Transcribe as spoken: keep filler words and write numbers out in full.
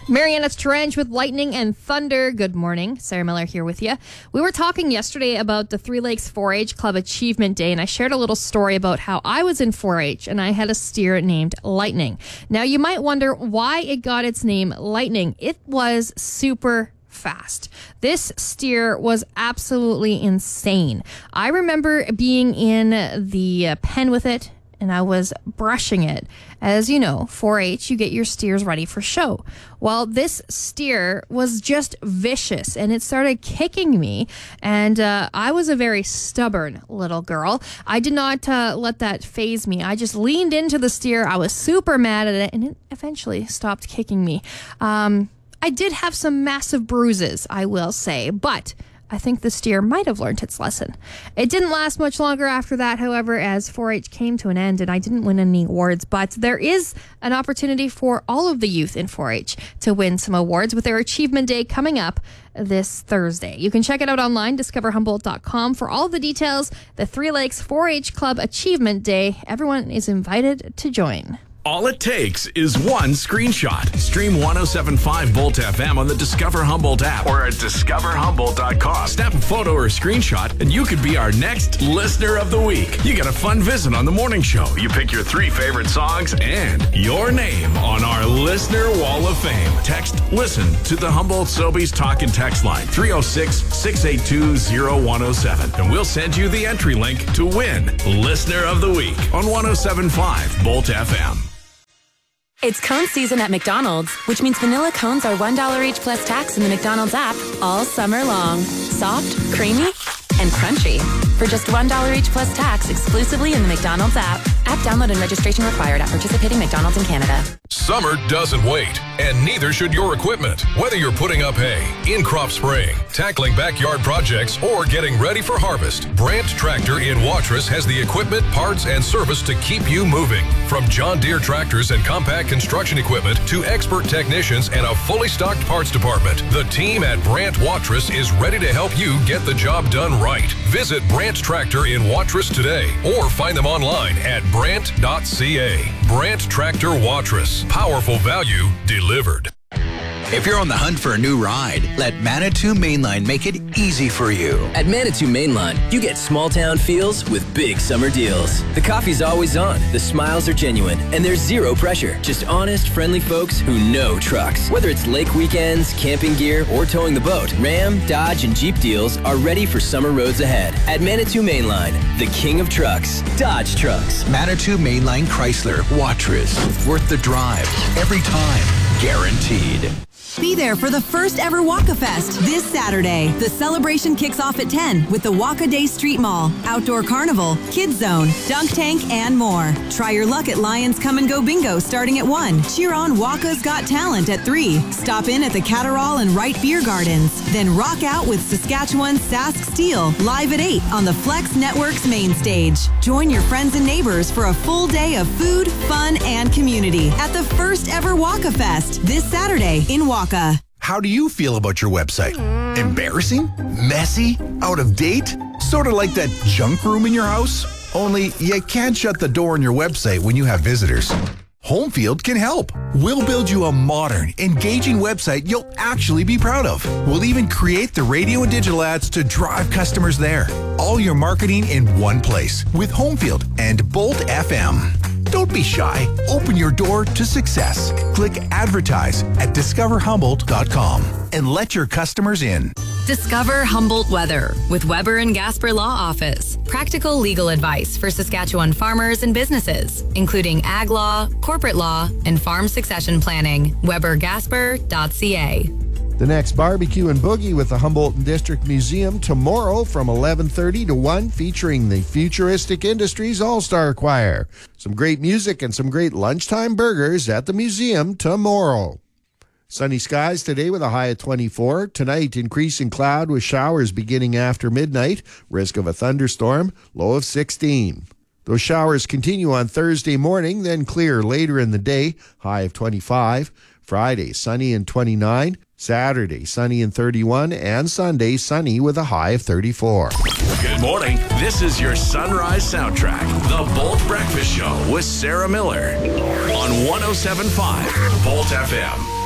Mariana's Trench with lightning and thunder. Good morning. Sarah Miller here with you. We were talking yesterday about the Three Lakes four H Club Achievement Day, and I shared a little story about how I was in four H and I had a steer named Lightning. Now, you might wonder why it got its name Lightning. It was super fast. This steer was absolutely insane. I remember being in the uh, pen with it, and I was brushing it. As you know, four H, you get your steers ready for show. Well, this steer was just vicious, and it started kicking me, and uh, I was a very stubborn little girl. I did not uh, let that faze me. I just leaned into the steer. I was super mad at it, and it eventually stopped kicking me. Um, I did have some massive bruises, I will say, but I think the steer might have learned its lesson. It didn't last much longer after that, however, as four H came to an end and I didn't win any awards. But there is an opportunity for all of the youth in four H to win some awards with their Achievement Day coming up this Thursday. You can check it out online, discover humboldt dot com, for all the details. The Three Lakes four H Club Achievement Day. Everyone is invited to join. All it takes is one screenshot. Stream one oh seven point five Bolt F M on the Discover Humboldt app or at discover humboldt dot com. Snap a photo or a screenshot and you could be our next Listener of the Week. You get a fun visit on the morning show. You pick your three favorite songs and your name on our Listener Wall of Fame. Text LISTEN to the Humboldt Sobeys Talk and Text line three oh six, six eight two, oh one oh seven, and we'll send you the entry link to win Listener of the Week on one oh seven point five Bolt F M. It's cone season at McDonald's, which means vanilla cones are one dollar each plus tax in the McDonald's app all summer long. Soft, creamy, and crunchy. For just one dollar each plus tax exclusively in the McDonald's app. App download and registration required at participating McDonald's in Canada. Summer doesn't wait, and neither should your equipment. Whether you're putting up hay, in-crop spraying, tackling backyard projects, or getting ready for harvest, Brandt Tractor in Watrous has the equipment, parts, and service to keep you moving. From John Deere tractors and compact construction equipment to expert technicians and a fully stocked parts department, the team at Brandt Watrous is ready to help you get the job done right. Visit Brandt Tractor in Watrous today or find them online at brandt dot c a. Brandt Tractor Watrous. Powerful value delivered. If you're on the hunt for a new ride, let Manitou Mainline make it easy for you. At Manitou Mainline, you get small town feels with big summer deals. The coffee's always on, the smiles are genuine, and there's zero pressure. Just honest, friendly folks who know trucks. Whether it's lake weekends, camping gear, or towing the boat, Ram, Dodge, and Jeep deals are ready for summer roads ahead. At Manitou Mainline, the king of trucks, Dodge Trucks. Manitou Mainline Chrysler, Watrous. Worth the drive. Every time. Guaranteed. Be there for the first ever Waka Fest this Saturday. The celebration kicks off at ten with the Waka Day Street Mall, Outdoor Carnival, Kids Zone, Dunk Tank, and more. Try your luck at Lions Come and Go Bingo starting at one. Cheer on Waka's Got Talent at three. Stop in at the Catterall and Wright Beer Gardens. Then rock out with Saskatchewan's Sask Steel live at eight on the Flex Network's main stage. Join your friends and neighbors for a full day of food, fun, and community at the first ever Waka Fest this Saturday in Waka. How do you feel about your website? Embarrassing? Messy? Out of date? Sort of like that junk room in your house? Only you can't shut the door on your website when you have visitors. Homefield can help. We'll build you a modern, engaging website you'll actually be proud of. We'll even create the radio and digital ads to drive customers there. All your marketing in one place with Homefield and Bolt F M. Don't be shy. Open your door to success. Click advertise at discover humboldt dot com and let your customers in. Discover Humboldt Weather with Weber and Gasper Law Office. Practical legal advice for Saskatchewan farmers and businesses, including ag law, corporate law, and farm succession planning. weber gasper dot c a. The next barbecue and boogie with the Humboldt District Museum tomorrow from eleven thirty to one, featuring the Futuristic Industries All-Star Choir. Some great music and some great lunchtime burgers at the museum tomorrow. Sunny skies today with a high of twenty-four. Tonight, increasing cloud with showers beginning after midnight. Risk of a thunderstorm, low of sixteen. Those showers continue on Thursday morning, then clear later in the day, high of twenty-five. Friday, sunny and twenty-nine. Saturday, sunny and thirty-one. And Sunday, sunny with a high of thirty-four. Good morning. This is your Sunrise Soundtrack, The Bolt Breakfast Show with Sarah Miller on one oh seven point five Bolt F M.